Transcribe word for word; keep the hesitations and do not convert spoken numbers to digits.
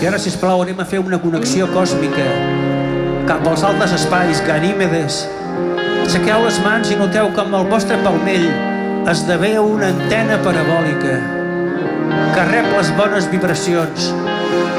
I ara, sisplau, anem a fer una connexió còsmica cap als altres espais, Ganímedes. Aixequeu les mans i noteu com el vostre palmell esdevé una antena parabòlica que rep les bones vibracions